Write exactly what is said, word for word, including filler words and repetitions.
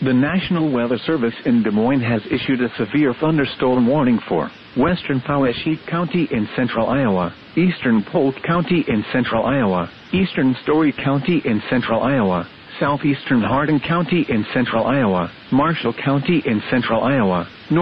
The National Weather Service in Des Moines has issued a severe thunderstorm warning for western Poweshiek County in central Iowa, eastern Polk County in central Iowa, eastern Story County in central Iowa, southeastern Hardin County in central Iowa, Marshall County in central Iowa,